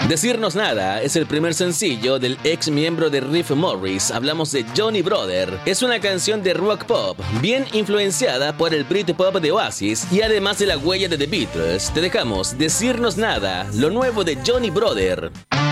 Decirnos Nada es el primer sencillo del ex miembro de Riff Morris. Hablamos de Johnny Brother. Es una canción de rock pop, bien influenciada por el Britpop de Oasis y además de la huella de The Beatles. Te dejamos Decirnos Nada, lo nuevo de Johnny Brother.